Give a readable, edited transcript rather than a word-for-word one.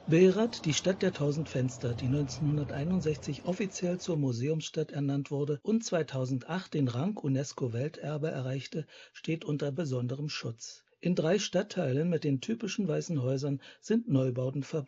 Berat, die Stadt der tausend Fenster, die 1961 offiziell zur Museumsstadt ernannt wurde und 2008 den Rang UNESCO-Welterbe erreichte, steht unter besonderem Schutz. In 3 Stadtteilen mit den typischen weißen Häusern sind Neubauten